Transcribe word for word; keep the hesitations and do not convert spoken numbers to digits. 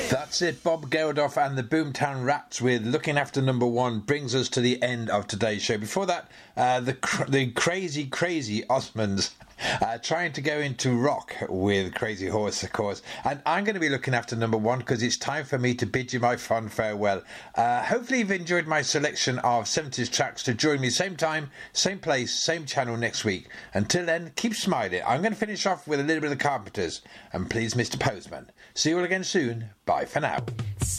That's it. Bob Geldof and the Boomtown Rats with Looking After Number One brings us to the end of today's show. Before that, uh, the cr- the crazy, crazy Osmonds uh, trying to go into rock with Crazy Horse, of course. And I'm going to be looking after number one because it's time for me to bid you my fond farewell. Uh, hopefully you've enjoyed my selection of seventies tracks to join me same time, same place, same channel next week. Until then, keep smiling. I'm going to finish off with a little bit of the Carpenters and Please Mister Postman. See you all again soon. Bye for now.